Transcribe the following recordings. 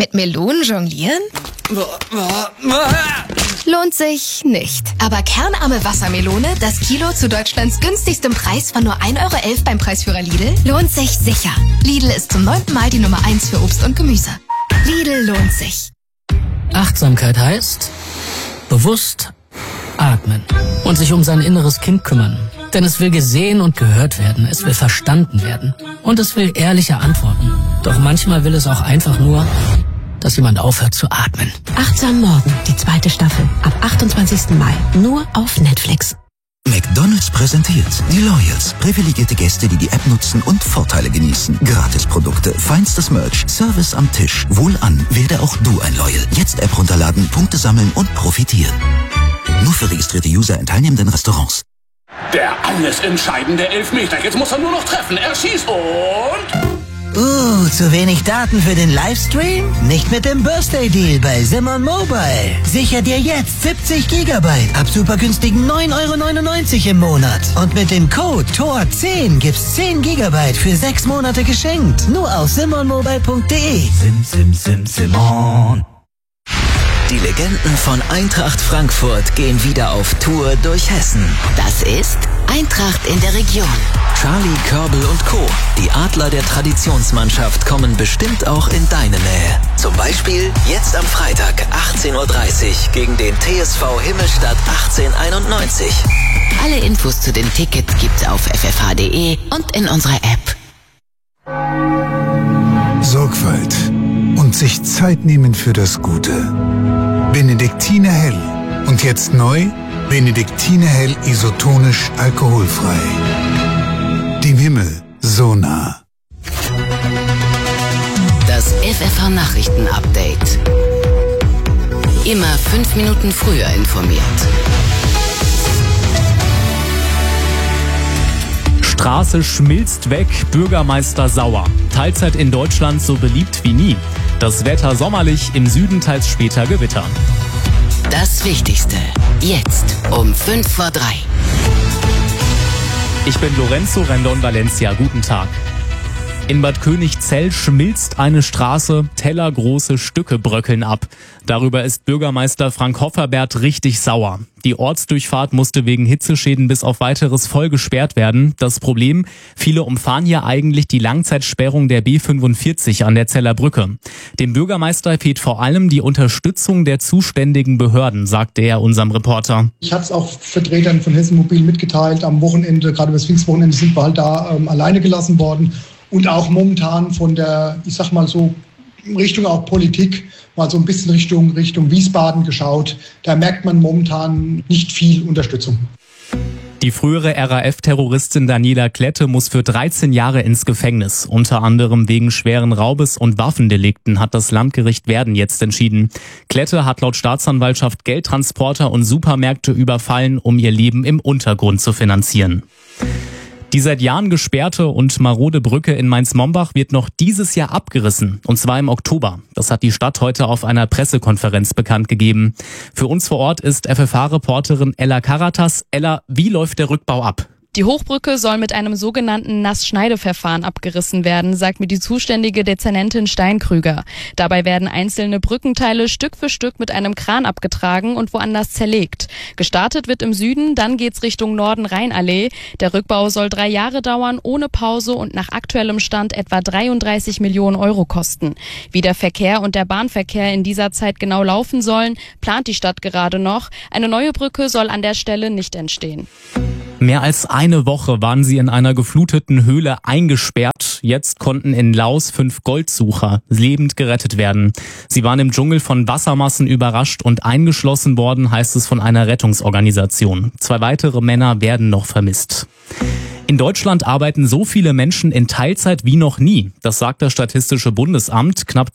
Mit Melonen jonglieren? Lohnt sich nicht. Aber kernarme Wassermelone, das Kilo zu Deutschlands günstigstem Preis von nur 1,11 € beim Preisführer Lidl, lohnt sich sicher. Lidl ist zum 9. Mal die Nummer 1 für Obst und Gemüse. Lidl lohnt sich. Achtsamkeit heißt bewusst atmen und sich um sein inneres Kind kümmern. Denn es will gesehen und gehört werden, es will verstanden werden und es will ehrliche Antworten. Doch manchmal will es auch einfach nur, dass jemand aufhört zu atmen. Achtsam Morgen, die 2. Staffel, ab 28. Mai, nur auf Netflix. McDonald's präsentiert die Loyals. Privilegierte Gäste, die die App nutzen und Vorteile genießen. Gratisprodukte, feinstes Merch, Service am Tisch. Wohlan, werde auch du ein Loyal. Jetzt App runterladen, Punkte sammeln und profitieren. Nur für registrierte User in teilnehmenden Restaurants. Der alles entscheidende Elfmeter. Jetzt muss er nur noch treffen. Er schießt und... zu wenig Daten für den Livestream? Nicht mit dem Birthday Deal bei Simon Mobile. Sicher dir jetzt 70 GB ab super günstigen 9,99 € im Monat. Und mit dem Code TOR10 gibt's 10 GB für 6 Monate geschenkt. Nur auf simonmobile.de. Simon. Die Legenden von Eintracht Frankfurt gehen wieder auf Tour durch Hessen. Das ist Eintracht in der Region. Charlie, Körbel und Co. Die Adler der Traditionsmannschaft kommen bestimmt auch in deine Nähe. Zum Beispiel jetzt am Freitag 18:30 Uhr gegen den TSV Himmelstadt 1891. Alle Infos zu den Tickets gibt's auf ffh.de und in unserer App. Sorgfalt und sich Zeit nehmen für das Gute. Benediktiner Hell. Und jetzt neu, Benediktiner Hell isotonisch alkoholfrei. Dem Himmel so nah. Das FFH-Nachrichten-Update. Immer 5 Minuten früher informiert. Straße schmilzt weg, Bürgermeister sauer. Teilzeit in Deutschland so beliebt wie nie. Das Wetter sommerlich, im Süden teils später Gewitter. Das Wichtigste, jetzt um 2:55. Ich bin Lorenzo Rendon Valencia. Guten Tag. In Bad Königzell schmilzt eine Straße, tellergroße Stücke bröckeln ab. Darüber ist Bürgermeister Frank Hofferbert richtig sauer. Die Ortsdurchfahrt musste wegen Hitzeschäden bis auf weiteres voll gesperrt werden. Das Problem, viele umfahren hier eigentlich die Langzeitsperrung der B45 an der Zeller Brücke. Dem Bürgermeister fehlt vor allem die Unterstützung der zuständigen Behörden, sagte er unserem Reporter. Ich habe es auch Vertretern von Hessen Mobil mitgeteilt. Am Wochenende, gerade über das Pfingstwochenende, sind wir halt da alleine gelassen worden. Und auch momentan von der, ich sag mal so, Richtung auch Politik, mal so ein bisschen Richtung Wiesbaden geschaut. Da merkt man momentan nicht viel Unterstützung. Die frühere RAF-Terroristin Daniela Klette muss für 13 Jahre ins Gefängnis. Unter anderem wegen schweren Raubes und Waffendelikten hat das Landgericht Werden jetzt entschieden. Klette hat laut Staatsanwaltschaft Geldtransporter und Supermärkte überfallen, um ihr Leben im Untergrund zu finanzieren. Die seit Jahren gesperrte und marode Brücke in Mainz-Mombach wird noch dieses Jahr abgerissen, und zwar im Oktober. Das hat die Stadt heute auf einer Pressekonferenz bekannt gegeben. Für uns vor Ort ist FFH-Reporterin Ella Karatas. Ella, wie läuft der Rückbau ab? Die Hochbrücke soll mit einem sogenannten Nassschneideverfahren abgerissen werden, sagt mir die zuständige Dezernentin Steinkrüger. Dabei werden einzelne Brückenteile Stück für Stück mit einem Kran abgetragen und woanders zerlegt. Gestartet wird im Süden, dann geht's Richtung Norden Rheinallee. Der Rückbau soll 3 Jahre dauern, ohne Pause und nach aktuellem Stand etwa 33 Millionen Euro kosten. Wie der Verkehr und der Bahnverkehr in dieser Zeit genau laufen sollen, plant die Stadt gerade noch. Eine neue Brücke soll an der Stelle nicht entstehen. Mehr als eine Woche waren sie in einer gefluteten Höhle eingesperrt. Jetzt konnten in Laos 5 Goldsucher lebend gerettet werden. Sie waren im Dschungel von Wassermassen überrascht und eingeschlossen worden, heißt es von einer Rettungsorganisation. 2 weitere Männer werden noch vermisst. In Deutschland arbeiten so viele Menschen in Teilzeit wie noch nie. Das sagt das Statistische Bundesamt. Knapp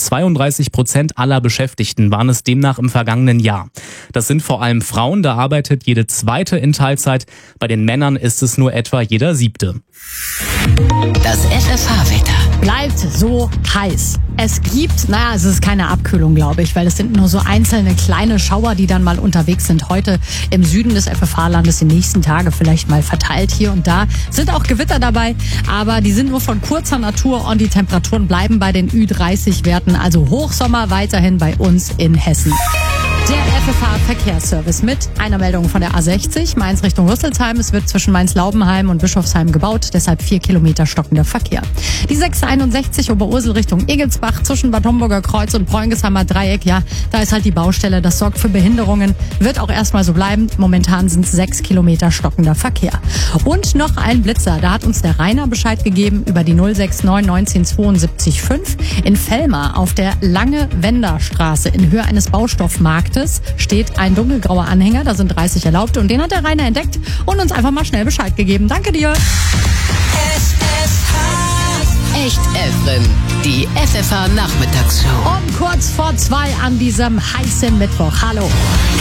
32% aller Beschäftigten waren es demnach im vergangenen Jahr. Das sind vor allem Frauen, da arbeitet jede zweite in Teilzeit. Bei den Männern ist es nur etwa jeder 7. Das FFH-Wetter. bleibt so heiß. Es ist keine Abkühlung, glaube ich, weil es sind nur so einzelne kleine Schauer, die dann mal unterwegs sind. Heute im Süden des FFH-Landes, die nächsten Tage vielleicht mal verteilt hier und da. Sind auch Gewitter dabei, aber die sind nur von kurzer Natur und die Temperaturen bleiben bei den Ü30-Werten. Also Hochsommer weiterhin bei uns in Hessen. Der FFH-Verkehrsservice mit einer Meldung von der A60, Mainz Richtung Rüsselsheim. Es wird zwischen Mainz-Laubenheim und Bischofsheim gebaut, deshalb 4 Kilometer stockender Verkehr. Die 661 Oberursel Richtung Egelsbach zwischen Bad Homburger Kreuz und Preungesheimer Dreieck. Ja, da ist halt die Baustelle, das sorgt für Behinderungen, wird auch erstmal so bleiben. Momentan sind es 6 Kilometer stockender Verkehr. Und noch ein Blitzer, da hat uns der Rainer Bescheid gegeben über die 069 1972 5 in Vellmar auf der Lange-Wender-Straße in Höhe eines Baustoffmarktes steht ein dunkelgrauer Anhänger, da sind 30 erlaubt und den hat der Rainer entdeckt und uns einfach mal schnell Bescheid gegeben. Danke dir. Echt Efren, die FFH Nachmittagsshow. Um kurz vor 2 an diesem heißen Mittwoch. Hallo.